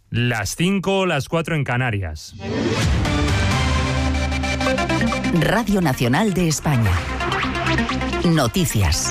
Las 5, las 4 en Canarias. Radio Nacional de España. Noticias.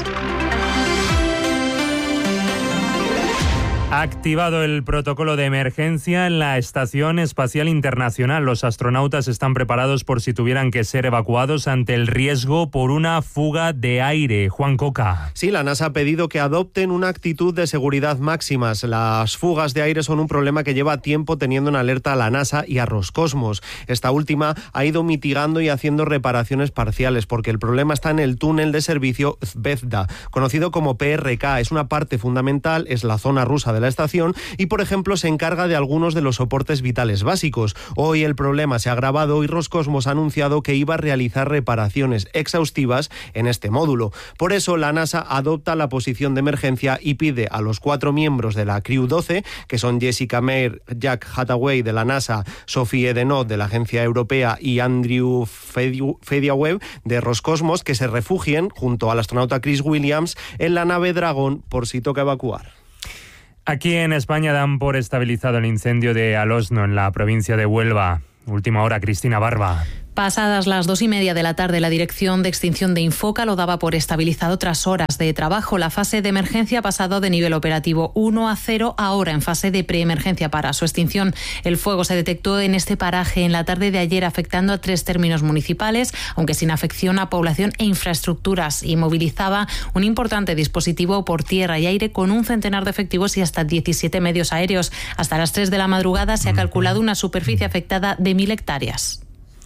Ha activado el protocolo de emergencia en la Estación Espacial Internacional. Los astronautas están preparados por si tuvieran que ser evacuados ante el riesgo por una fuga de aire. Juan Coca. Sí, la NASA ha pedido que adopten una actitud de seguridad máximas. Las fugas de aire son un problema que lleva tiempo teniendo en alerta a la NASA y a Roscosmos. Esta última ha ido mitigando y haciendo reparaciones parciales porque el problema está en el túnel de servicio Zvezda, conocido como PRK. Es una parte fundamental, es la zona rusa de la estación y, por ejemplo, se encarga de algunos de los soportes vitales básicos. Hoy el problema se ha agravado y Roscosmos ha anunciado que iba a realizar reparaciones exhaustivas en este módulo. Por eso la NASA adopta la posición de emergencia y pide a los 4 miembros de la Crew 12, que son Jessica Meir, Jack Hathaway de la NASA, Sophie Edenot de la Agencia Europea y Andrew Fediaweb de Roscosmos, que se refugien junto al astronauta Chris Williams en la nave Dragon por si toca evacuar. Aquí en España dan por estabilizado el incendio de Alosno, en la provincia de Huelva. Última hora, Cristina Barba. Pasadas las 2:30 de la tarde, la Dirección de Extinción de Infoca lo daba por estabilizado tras horas de trabajo. La fase de emergencia ha pasado de nivel operativo 1 a 0, ahora en fase de preemergencia para su extinción. El fuego se detectó en este paraje en la tarde de ayer, afectando a 3 términos municipales, aunque sin afección a población e infraestructuras, y movilizaba un importante dispositivo por tierra y aire con un centenar de efectivos y hasta 17 medios aéreos. Hasta las 3 de la madrugada se ha calculado una superficie afectada de 1.000 hectáreas.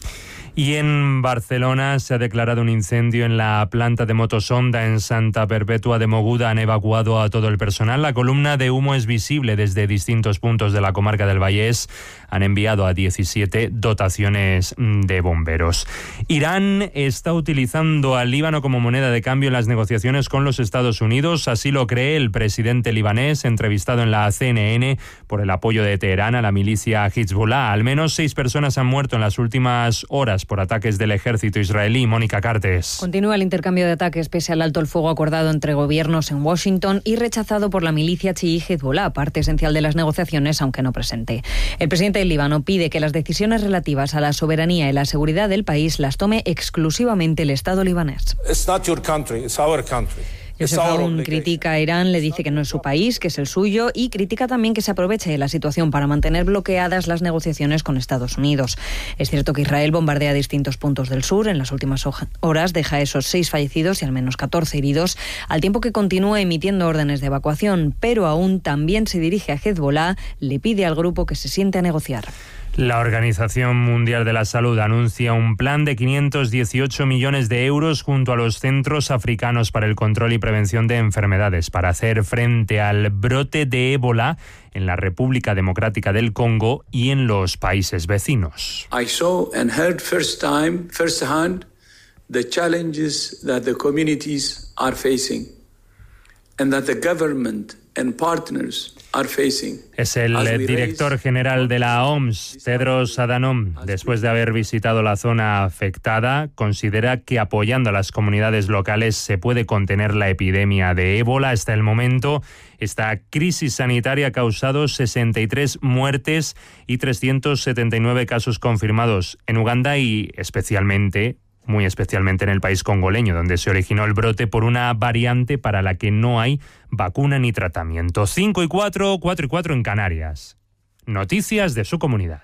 Y en Barcelona se ha declarado un incendio en la planta de Motosonda en Santa Perpètua de Mogoda. Han evacuado a todo el personal. La columna de humo es visible desde distintos puntos de la comarca del Vallès. Han enviado a 17 dotaciones de bomberos. Irán está utilizando al Líbano como moneda de cambio en las negociaciones con los Estados Unidos. Así lo cree el presidente libanés, entrevistado en la CNN por el apoyo de Teherán a la milicia Hezbollah. Al menos 6 personas han muerto en las últimas horas por ataques del ejército israelí. Mónica Cartes. Continúa el intercambio de ataques pese al alto el fuego acordado entre gobiernos en Washington y rechazado por la milicia chií Hezbollah, parte esencial de las negociaciones, aunque no presente. El presidente del Líbano pide que las decisiones relativas a la soberanía y la seguridad del país las tome exclusivamente el Estado libanés. It's not your country, it's our country. Joseph Aoun critica a Irán, le dice que no es su país, que es el suyo, y critica también que se aproveche de la situación para mantener bloqueadas las negociaciones con Estados Unidos. Es cierto que Israel bombardea distintos puntos del sur. En las últimas horas deja esos 6 fallecidos y al menos 14 heridos, al tiempo que continúa emitiendo órdenes de evacuación. Pero Aoun también se dirige a Hezbollah, le pide al grupo que se siente a negociar. La Organización Mundial de la Salud anuncia un plan de 518 millones de euros junto a los Centros Africanos para el Control y Prevención de Enfermedades para hacer frente al brote de ébola en la República Democrática del Congo y en los países vecinos. I saw and heard firsthand the challenges that the communities are facing and that the government and partners are facing. Es el director general de la OMS, Tedros Adhanom, después de haber visitado la zona afectada, considera que apoyando a las comunidades locales se puede contener la epidemia de ébola. Hasta el momento, esta crisis sanitaria ha causado 63 muertes y 379 casos confirmados en Uganda y muy especialmente en el país congoleño, donde se originó el brote por una variante para la que no hay vacuna ni tratamiento. 5 y 4, 4 y 4 en Canarias. Noticias de su comunidad.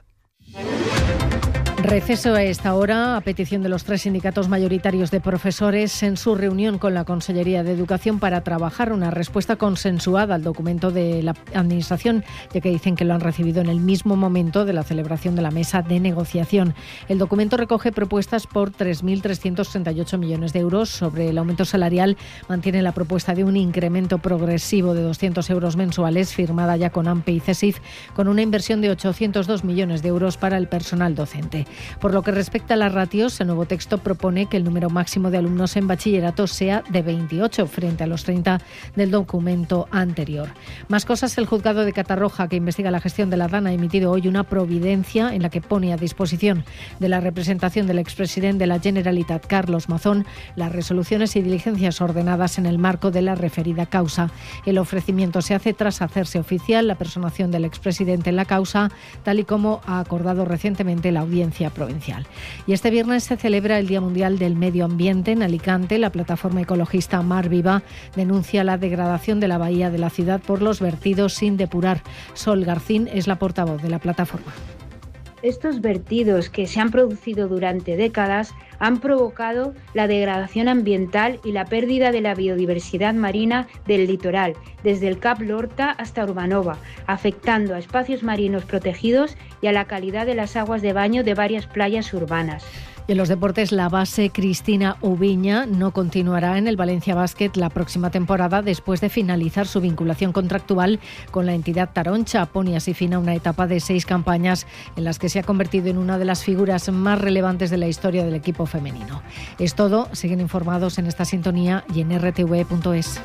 Receso a esta hora, a petición de los 3 sindicatos mayoritarios de profesores en su reunión con la Consellería de Educación para trabajar una respuesta consensuada al documento de la Administración, ya que dicen que lo han recibido en el mismo momento de la celebración de la mesa de negociación. El documento recoge propuestas por 3.338 millones de euros. Sobre el aumento salarial, mantiene la propuesta de un incremento progresivo de 200 euros mensuales, firmada ya con AMPE y CESIF, con una inversión de 802 millones de euros para el personal docente. Por lo que respecta a las ratios, el nuevo texto propone que el número máximo de alumnos en bachillerato sea de 28 frente a los 30 del documento anterior. Más cosas, el juzgado de Catarroja, que investiga la gestión de la DAN, ha emitido hoy una providencia en la que pone a disposición de la representación del expresidente de la Generalitat, Carlos Mazón, las resoluciones y diligencias ordenadas en el marco de la referida causa. El ofrecimiento se hace tras hacerse oficial la personación del expresidente en la causa, tal y como ha acordado recientemente la Audiencia Provincial. Y este viernes se celebra el Día Mundial del Medio Ambiente. En Alicante, la plataforma ecologista Mar Viva denuncia la degradación de la bahía de la ciudad por los vertidos sin depurar. Sol Garcín es la portavoz de la plataforma. Estos vertidos que se han producido durante décadas han provocado la degradación ambiental y la pérdida de la biodiversidad marina del litoral, desde el Cap Lorta hasta Urbanova, afectando a espacios marinos protegidos y a la calidad de las aguas de baño de varias playas urbanas. Y en los deportes, la base Cristina Ubiña no continuará en el Valencia Basket la próxima temporada después de finalizar su vinculación contractual con la entidad taroncha. Pone así fin a una etapa de 6 campañas en las que se ha convertido en una de las figuras más relevantes de la historia del equipo femenino. Es todo. Siguen informados en esta sintonía y en rtv.es.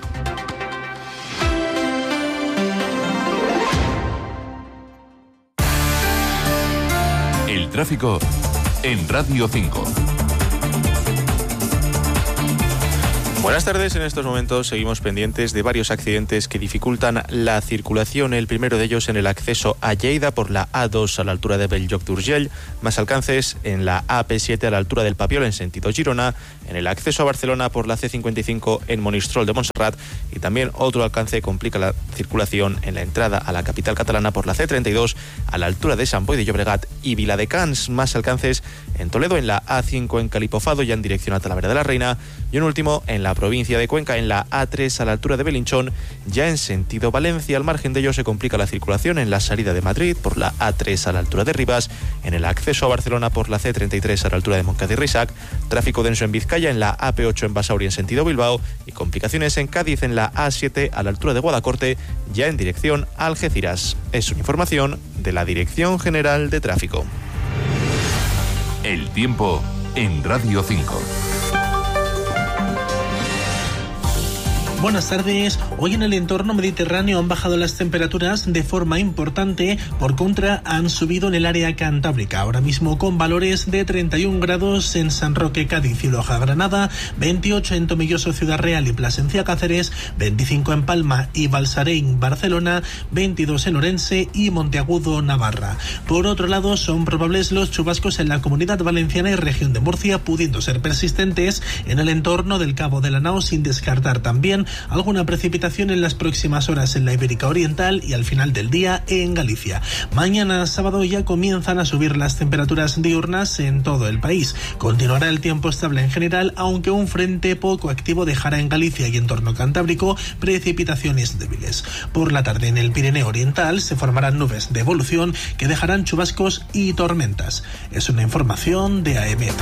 El tráfico en Radio 5. Buenas tardes. En estos momentos seguimos pendientes de varios accidentes que dificultan la circulación. El primero de ellos en el acceso a Lleida por la A2 a la altura de Bell-lloc d'Urgell. Más alcances en la AP7 a la altura del Papiol en sentido Girona. En el acceso a Barcelona por la C55 en Monistrol de Montserrat. Y también otro alcance complica la circulación en la entrada a la capital catalana por la C32 a la altura de Sant Boi de Llobregat y Viladecans. Más alcances en Toledo en la A5 en Calipofado ya en dirección a Talavera de la Reina. Y un último en la provincia de Cuenca en la A3 a la altura de Belinchón, ya en sentido Valencia. Al margen de ello se complica la circulación en la salida de Madrid por la A3 a la altura de Rivas, en el acceso a Barcelona por la C33 a la altura de Montcada y Reixac, tráfico denso en Vizcaya en la AP8 en Basauri en sentido Bilbao y complicaciones en Cádiz en la A7 a la altura de Guadacorte, ya en dirección a Algeciras. Es una información de la Dirección General de Tráfico. El tiempo en Radio 5. Buenas tardes. Hoy en el entorno mediterráneo han bajado las temperaturas de forma importante. Por contra, han subido en el área cantábrica. Ahora mismo con valores de 31 grados en San Roque, Cádiz y Loja, Granada, 28 en Tomelloso, Ciudad Real y Plasencia, Cáceres, 25 en Palma y Balsareny, Barcelona, 22 en Orense y Monteagudo, Navarra. Por otro lado, son probables los chubascos en la Comunidad Valenciana y región de Murcia, pudiendo ser persistentes en el entorno del Cabo de la Nao, sin descartar también alguna precipitación en las próximas horas en la Ibérica Oriental y al final del día en Galicia. Mañana sábado ya comienzan a subir las temperaturas diurnas en todo el país. Continuará el tiempo estable en general, aunque un frente poco activo dejará en Galicia y entorno cantábrico precipitaciones débiles. Por la tarde en el Pirineo Oriental se formarán nubes de evolución que dejarán chubascos y tormentas. Es una información de AEMET.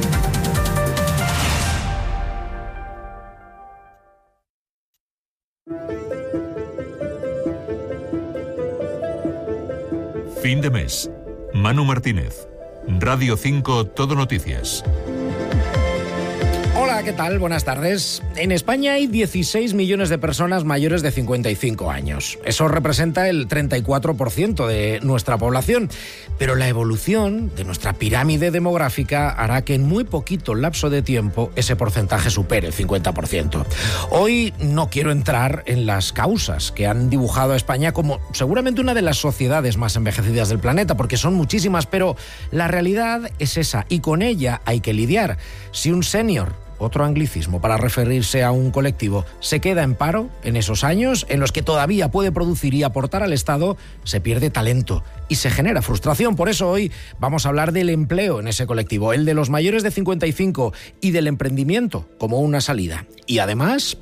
Fin de mes. Manu Martínez. Radio 5 Todo Noticias. Hola, ¿qué tal? Buenas tardes. En España hay 16 millones de personas mayores de 55 años. Eso representa el 34% de nuestra población. Pero la evolución de nuestra pirámide demográfica hará que en muy poquito lapso de tiempo ese porcentaje supere el 50%. Hoy no quiero entrar en las causas que han dibujado a España como seguramente una de las sociedades más envejecidas del planeta, porque son muchísimas, pero la realidad es esa y con ella hay que lidiar. Si un senior, otro anglicismo para referirse a un colectivo, se queda en paro en esos años en los que todavía puede producir y aportar al Estado, se pierde talento y se genera frustración. Por eso hoy vamos a hablar del empleo en ese colectivo, el de los mayores de 55 y del emprendimiento como una salida. Y además...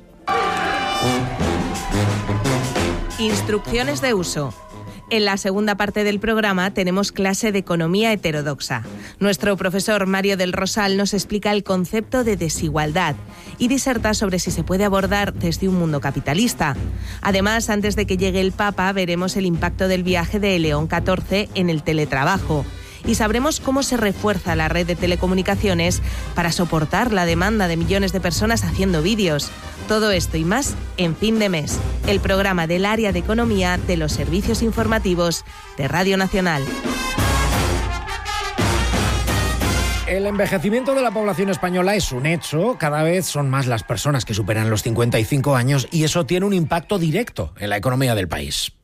Instrucciones de uso. En la segunda parte del programa tenemos clase de economía heterodoxa. Nuestro profesor Mario del Rosal nos explica el concepto de desigualdad y diserta sobre si se puede abordar desde un mundo capitalista. Además, antes de que llegue el Papa, veremos el impacto del viaje de León XIV en el teletrabajo. y sabremos cómo se refuerza la red de telecomunicaciones para soportar la demanda de millones de personas haciendo vídeos. Todo esto y más en Fin de Mes, el programa del área de economía de los servicios informativos de Radio Nacional. El envejecimiento de la población española es un hecho. Cada vez son más las personas que superan los 55 años y eso tiene un impacto directo en la economía del país.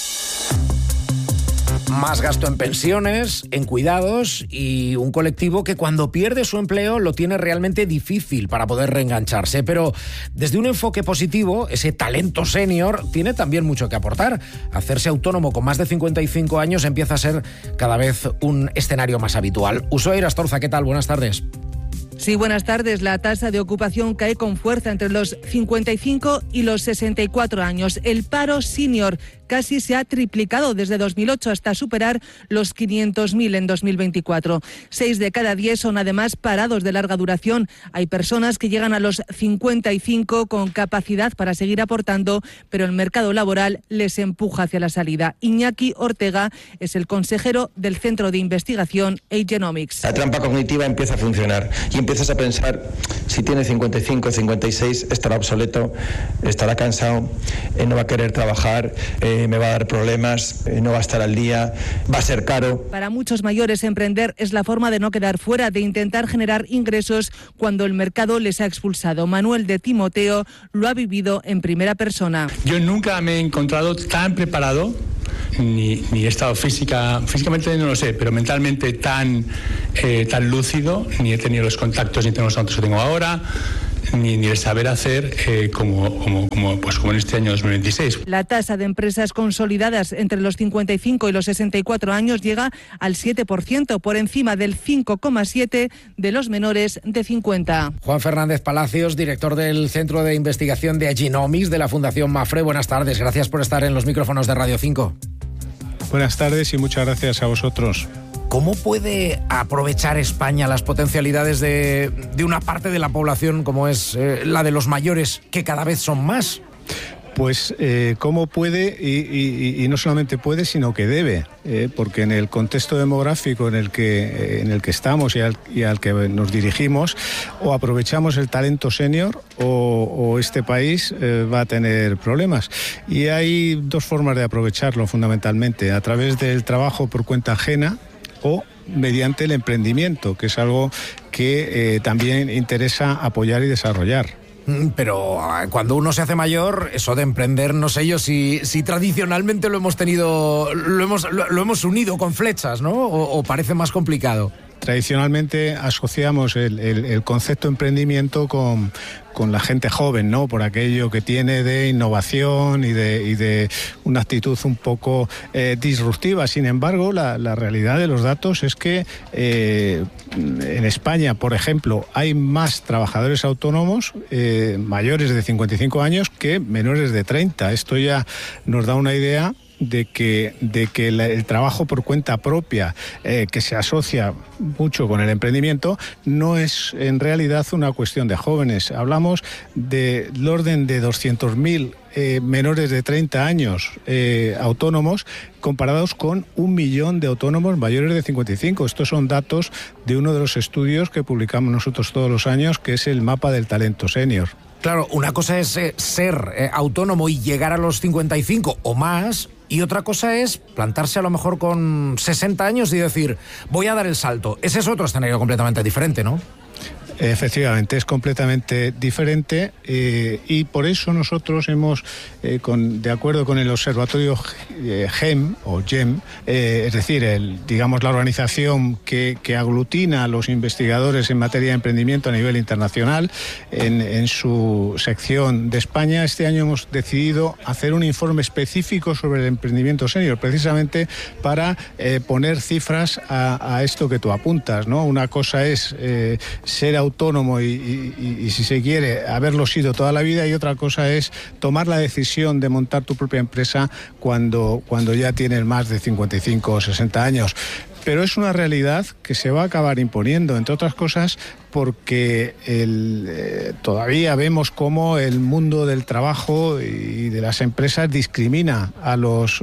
Más gasto en pensiones, en cuidados y un colectivo que cuando pierde su empleo lo tiene realmente difícil para poder reengancharse. Pero desde un enfoque positivo, ese talento senior tiene también mucho que aportar. Hacerse autónomo con más de 55 años empieza a ser cada vez un escenario más habitual. Ushuaia Astorza, ¿qué tal? Buenas tardes. Sí, buenas tardes. La tasa de ocupación cae con fuerza entre los 55 y los 64 años. El paro senior casi se ha triplicado desde 2008 hasta superar los 500.000 en 2024. 6 de cada 10 son además parados de larga duración. Hay personas que llegan a los 55 con capacidad para seguir aportando, pero el mercado laboral les empuja hacia la salida. Iñaki Ortega es el consejero del Centro de Investigación Agenomics. La trampa cognitiva empieza a funcionar y empiezas a pensar, si tiene 55, 56, estará obsoleto, estará cansado, no va a querer trabajar, me va a dar problemas, no va a estar al día, va a ser caro. Para muchos mayores, emprender es la forma de no quedar fuera, de intentar generar ingresos cuando el mercado les ha expulsado. Manuel de Timoteo lo ha vivido en primera persona. Yo nunca me he encontrado tan preparado, ni he estado físicamente no lo sé, pero mentalmente tan lúcido, ni he tenido los contactos ni tengo los contactos que tengo ahora, ni el saber hacer como en este año 2026. La tasa de empresas consolidadas entre los 55 y los 64 años llega al 7%, por encima del 5,7% de los menores de 50. Juan Fernández Palacios, director del Centro de Investigación de Agenomics de la Fundación Mafre. Buenas tardes, gracias por estar en los micrófonos de Radio 5. Buenas tardes y muchas gracias a vosotros. ¿Cómo puede aprovechar España las potencialidades de una parte de la población como es la de los mayores, que cada vez son más? Pues cómo puede, y no solamente puede, sino que debe, porque en el contexto demográfico en el que estamos y al que nos dirigimos, o aprovechamos el talento senior o este país va a tener problemas. Y hay dos formas de aprovecharlo fundamentalmente: a través del trabajo por cuenta ajena o mediante el emprendimiento, que es algo que también interesa apoyar y desarrollar. Pero cuando uno se hace mayor, eso de emprender, no sé yo si tradicionalmente lo hemos unido con flechas, ¿no? O parece más complicado. Tradicionalmente asociamos el concepto emprendimiento con la gente joven, ¿no? Por aquello que tiene de innovación y de una actitud un poco disruptiva. Sin embargo, la realidad de los datos es que en España, por ejemplo, hay más trabajadores autónomos mayores de 55 años que menores de 30. Esto ya nos da una idea de que el trabajo por cuenta propia, que se asocia mucho con el emprendimiento, no es en realidad una cuestión de jóvenes. Hablamos del orden de 200.000 menores de 30 años autónomos, comparados con 1 millón de autónomos mayores de 55. Estos son datos de uno de los estudios que publicamos nosotros todos los años, que es el mapa del talento senior. Claro, una cosa es ser autónomo y llegar a los 55 o más, y otra cosa es plantarse a lo mejor con 60 años y decir, voy a dar el salto. Ese es otro escenario completamente diferente, ¿no? Efectivamente, es completamente diferente y por eso nosotros hemos, de acuerdo con el observatorio GEM, es decir, la organización que aglutina a los investigadores en materia de emprendimiento a nivel internacional, en su sección de España, este año hemos decidido hacer un informe específico sobre el emprendimiento senior, precisamente para poner cifras a esto que tú apuntas, ¿no? Una cosa es ser autónomo y si se quiere haberlo sido toda la vida, y otra cosa es tomar la decisión de montar tu propia empresa cuando ya tienes más de 55 o 60 años. pero es una realidad que se va a acabar imponiendo, entre otras cosas porque todavía vemos cómo el mundo del trabajo y de las empresas discrimina a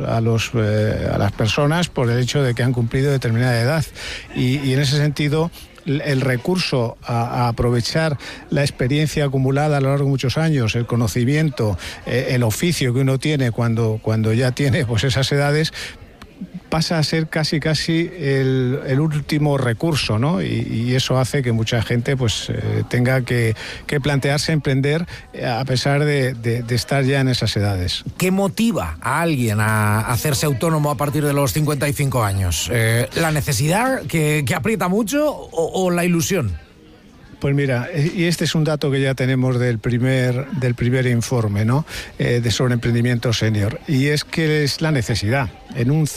las personas por el hecho de que han cumplido determinada edad, y en ese sentido el recurso a aprovechar la experiencia acumulada a lo largo de muchos años, el conocimiento, el oficio que uno tiene cuando ya tiene pues esas edades, pasa a ser casi el último recurso, ¿no? Y eso hace que mucha gente pues tenga que plantearse emprender a pesar de estar ya en esas edades. ¿Qué motiva a alguien a hacerse autónomo a partir de los 55 años? ¿La necesidad que aprieta mucho o la ilusión? Pues mira, y este es un dato que ya tenemos del primer informe, ¿no? Sobre emprendimiento senior, y es que es la necesidad. En un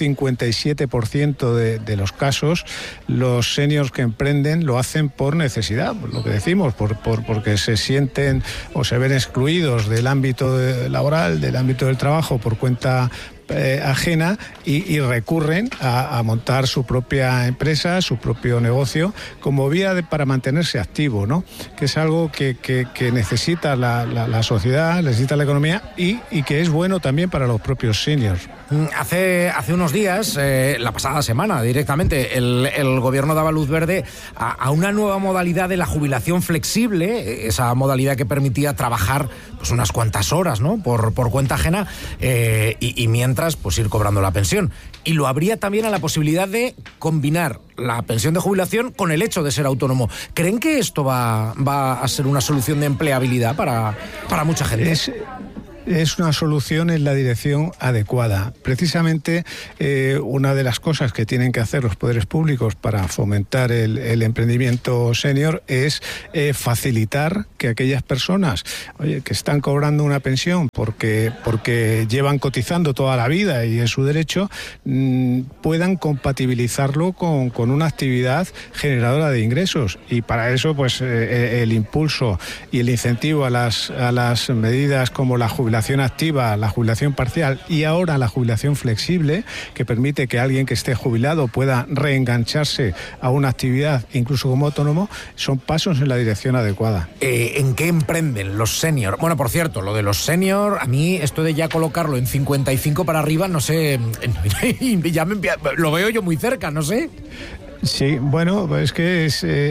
57% de los casos, los seniors que emprenden lo hacen por necesidad, por lo que decimos, porque se sienten o se ven excluidos del ámbito laboral, del ámbito del trabajo por cuenta ajena, y recurren a montar su propia empresa, su propio negocio, como vía para mantenerse activo, ¿no? Que es algo que necesita la sociedad, necesita la economía, y que es bueno también para los propios seniors. Hace unos días, la pasada semana directamente, el gobierno daba luz verde a una nueva modalidad de la jubilación flexible, esa modalidad que permitía trabajar pues unas cuantas horas, ¿no? por cuenta ajena, y mientras pues ir cobrando la pensión. Y lo habría también a la posibilidad de combinar la pensión de jubilación con el hecho de ser autónomo. ¿Creen que esto va a ser una solución de empleabilidad para mucha gente? Es una solución en la dirección adecuada. Precisamente una de las cosas que tienen que hacer los poderes públicos para fomentar el emprendimiento senior es facilitar que aquellas personas que están cobrando una pensión porque llevan cotizando toda la vida y es su derecho, puedan compatibilizarlo con una actividad generadora de ingresos. Y para eso pues el impulso y el incentivo a las medidas como la jubilación activa, la jubilación parcial y ahora la jubilación flexible, que permite que alguien que esté jubilado pueda reengancharse a una actividad incluso como autónomo, son pasos en la dirección adecuada. ¿En qué emprenden los senior? Bueno, por cierto, lo de los senior, a mí esto de ya colocarlo en 55 para arriba, no sé, ya lo veo yo muy cerca, no sé. Sí, bueno, es que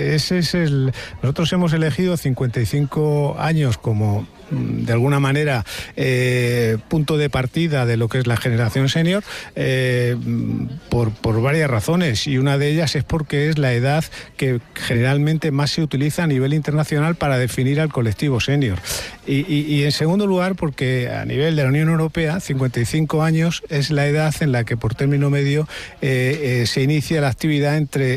nosotros hemos elegido 55 años como de alguna manera punto de partida de lo que es la generación senior, por varias razones, y una de ellas es porque es la edad que generalmente más se utiliza a nivel internacional para definir al colectivo senior, y en segundo lugar porque a nivel de la Unión Europea 55 años es la edad en la que por término medio se inicia la actividad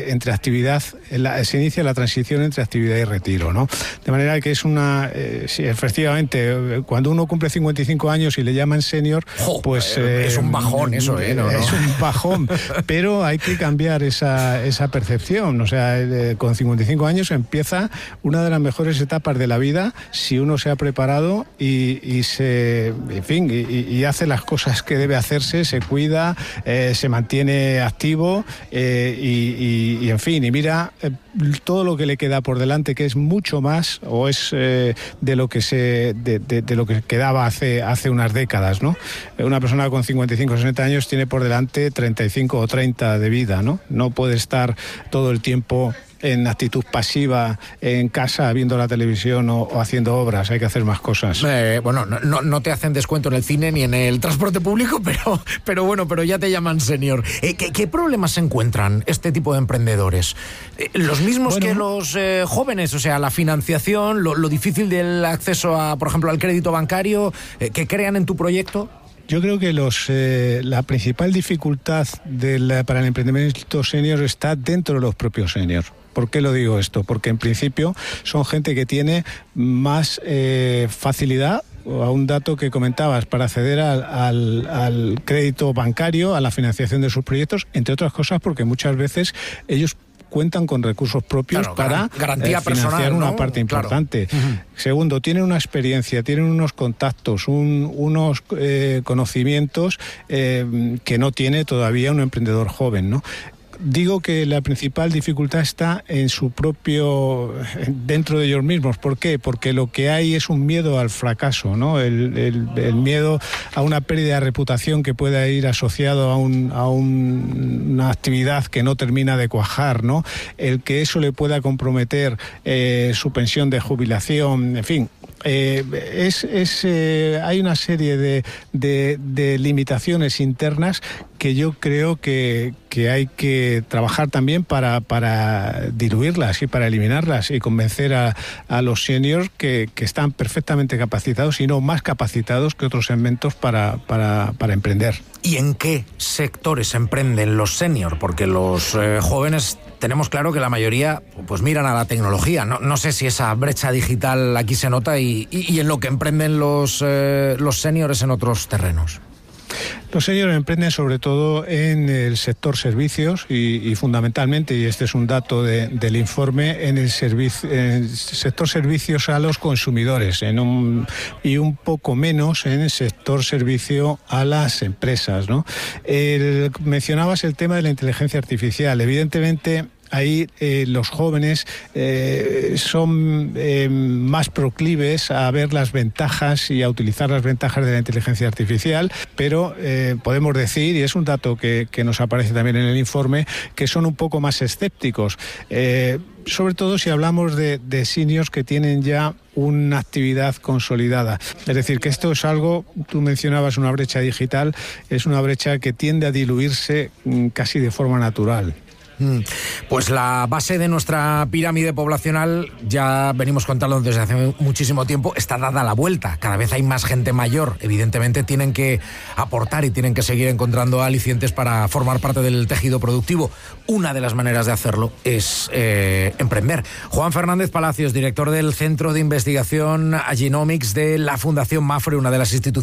se inicia la transición entre actividad y retiro, ¿no? De manera que es sí, efectivamente, cuando uno cumple 55 años y le llaman senior, pues es un bajón eso, ¿no? Es un bajón, pero hay que cambiar esa percepción. O sea, con 55 años empieza una de las mejores etapas de la vida si uno se ha preparado y hace las cosas que debe hacerse, se cuida, se mantiene activo y mira todo lo que le queda por delante, que es mucho más, o es de lo que quedaba hace unas décadas, ¿no? Una persona con 55 o 60 años tiene por delante 35 o 30 de vida, ¿no? No puede estar todo el tiempo en actitud pasiva en casa viendo la televisión o haciendo obras. Hay que hacer más cosas. Bueno, no te hacen descuento en el cine ni en el transporte público, pero ya te llaman senior. ¿Qué problemas se encuentran este tipo de emprendedores? ¿Los mismos que los jóvenes? O sea, la financiación, lo difícil del acceso por ejemplo, al crédito bancario, que crean en tu proyecto. Yo creo que la principal dificultad para el emprendimiento senior está dentro de los propios seniors. ¿Por qué lo digo esto? Porque en principio son gente que tiene más facilidad, a un dato que comentabas, para acceder al crédito bancario, a la financiación de sus proyectos, entre otras cosas porque muchas veces ellos cuentan con recursos propios para garantía financiar personal, una ¿no? parte importante. Claro. Uh-huh. Segundo, tienen una experiencia, tienen unos contactos, unos conocimientos que no tiene todavía un emprendedor joven, ¿no? digo que la principal dificultad está en su propio, dentro de ellos mismos. ¿Por qué? Porque lo que hay es un miedo al fracaso, ¿no? El miedo a una pérdida de reputación que pueda ir asociado a una actividad que no termina de cuajar, ¿no? El que eso le pueda comprometer su pensión de jubilación, en fin. Hay una serie de limitaciones internas que yo creo que hay que trabajar también para diluirlas y para eliminarlas y convencer a los seniors que están perfectamente capacitados y no más capacitados que otros segmentos para emprender. ¿Y en qué sectores emprenden los seniors? Porque los jóvenes tenemos claro que la mayoría pues miran a la tecnología. No sé si esa brecha digital aquí se nota y en lo que emprenden los seniors en otros terrenos. Los seniors emprenden sobre todo en el sector servicios y fundamentalmente, y este es un dato del informe, en el sector servicios a los consumidores y un poco menos en el sector servicio a las empresas, ¿no? Mencionabas el tema de la inteligencia artificial. Evidentemente, ahí los jóvenes son más proclives a ver las ventajas y a utilizar las ventajas de la inteligencia artificial, pero podemos decir, y es un dato que nos aparece también en el informe, que son un poco más escépticos. Sobre todo si hablamos de seniors que tienen ya una actividad consolidada. Es decir, que esto es algo, tú mencionabas una brecha digital, es una brecha que tiende a diluirse casi de forma natural. Pues la base de nuestra pirámide poblacional, ya venimos contando desde hace muchísimo tiempo, está dada a la vuelta. Cada vez hay más gente mayor. Evidentemente tienen que aportar y tienen que seguir encontrando alicientes para formar parte del tejido productivo. Una de las maneras de hacerlo es emprender. Juan Fernández Palacios, director del Centro de Investigación Agenomics de la Fundación Mapfre, una de las instituciones